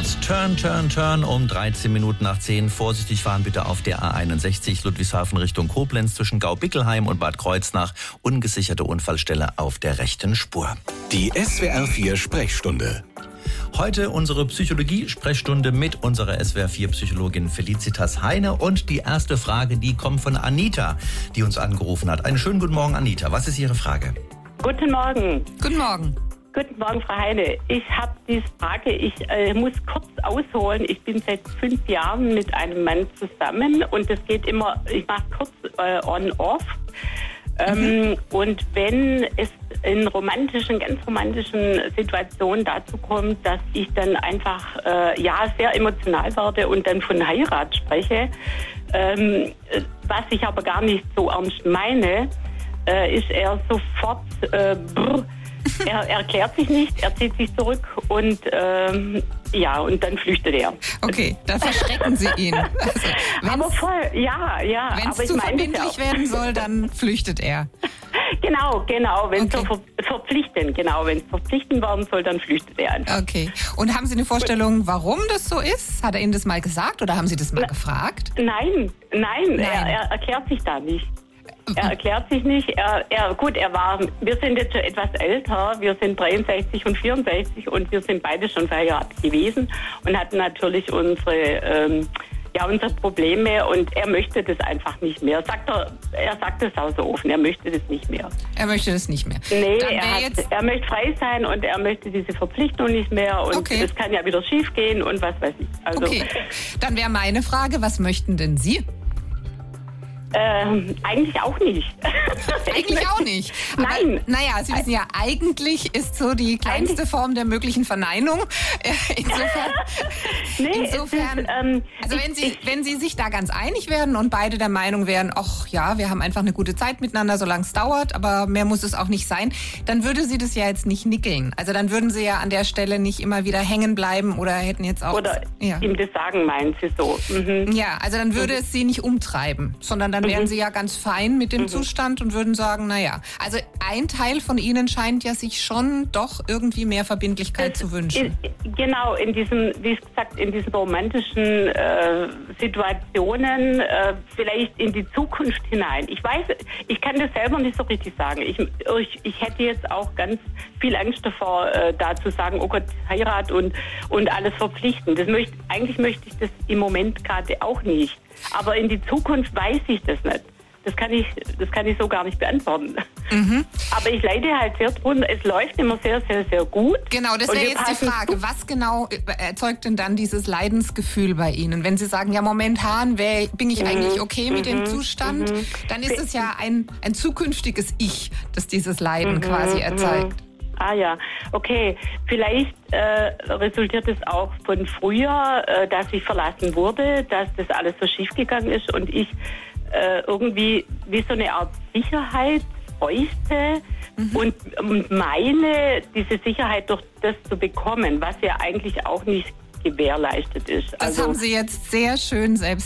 Start. Turn um 13 Minuten nach 10. Vorsichtig fahren bitte auf der A61 Ludwigshafen Richtung Koblenz zwischen Gau-Bickelheim und Bad Kreuznach. Ungesicherte Unfallstelle auf der rechten Spur. Die SWR 4 Sprechstunde. Heute unsere Psychologie-Sprechstunde mit unserer SWR4-Psychologin Felicitas Heine. Und die erste Frage, die kommt von Anita, die uns angerufen hat. Einen schönen guten Morgen, Anita. Was ist Ihre Frage? Guten Morgen. Guten Morgen. Guten Morgen, Frau Heine. Ich habe die Frage, ich muss kurz ausholen. Ich bin seit 5 Jahren mit einem Mann zusammen und das geht immer, ich mache kurz on-off. Und wenn es in ganz romantischen Situationen dazu kommt, dass ich dann einfach sehr emotional werde und dann von Heirat spreche, was ich aber gar nicht so ernst meine, ist er sofort er erklärt sich nicht, er zieht sich zurück und und dann flüchtet er. Okay, da verschrecken Sie ihn. Also, aber voll, ja. Wenn es zu verbindlich werden soll, dann flüchtet er. Genau, wenn es verpflichtend werden soll, dann flüchtet er einfach. Okay, und haben Sie eine Vorstellung, warum das so ist? Hat er Ihnen das mal gesagt oder haben Sie das mal gefragt? Nein. Er erklärt sich da nicht. Er erklärt sich nicht. Wir sind jetzt schon etwas älter. Wir sind 63 und 64 und wir sind beide schon verheiratet gewesen und hatten natürlich unsere Probleme und er möchte das einfach nicht mehr. Er sagt es auch so offen, er möchte das nicht mehr. Er möchte das nicht mehr. Nee, er möchte frei sein und er möchte diese Verpflichtung nicht mehr und das kann ja wieder schief gehen und was weiß ich. Also, okay, dann wäre meine Frage, was möchten denn Sie? Eigentlich auch nicht. Eigentlich auch nicht. Aber, nein. Naja, Sie wissen ja, eigentlich ist so die kleinste Form der möglichen Verneinung. Insofern, also wenn Sie sich da ganz einig werden und beide der Meinung wären, ach ja, wir haben einfach eine gute Zeit miteinander, solange es dauert, aber mehr muss es auch nicht sein, dann würde Sie das ja jetzt nicht nickeln. Also dann würden Sie ja an der Stelle nicht immer wieder hängen bleiben oder hätten jetzt auch... Oder ihm das sagen, meinen Sie so. Mhm. Ja, also dann würde es Sie nicht umtreiben, sondern dann wären Sie ja ganz fein mit dem Zustand und würden sagen, naja, also ein Teil von Ihnen scheint ja sich schon doch irgendwie mehr Verbindlichkeit zu wünschen. Genau, in diesen romantischen Situationen, vielleicht in die Zukunft hinein. Ich weiß, ich kann das selber nicht so richtig sagen. Ich hätte jetzt auch ganz viel Angst davor, da zu sagen, oh Gott, Heirat und alles verpflichten. Eigentlich möchte ich das im Moment gerade auch nicht. Aber in die Zukunft weiß ich das nicht. Das kann ich so gar nicht beantworten. Mhm. Aber ich leide halt sehr drunter. Es läuft immer sehr, sehr, sehr gut. Genau, das wäre jetzt die Frage. Was genau erzeugt denn dann dieses Leidensgefühl bei Ihnen? Wenn Sie sagen, ja momentan bin ich eigentlich okay mit dem Zustand, dann ist es ja ein zukünftiges Ich, das dieses Leiden quasi erzeugt. Ah ja, okay. Vielleicht resultiert es auch von früher, dass ich verlassen wurde, dass das alles so schief gegangen ist und ich irgendwie wie so eine Art Sicherheit bräuchte und meine, diese Sicherheit durch das zu bekommen, was ja eigentlich auch nicht gewährleistet ist. Das haben Sie jetzt sehr schön selbst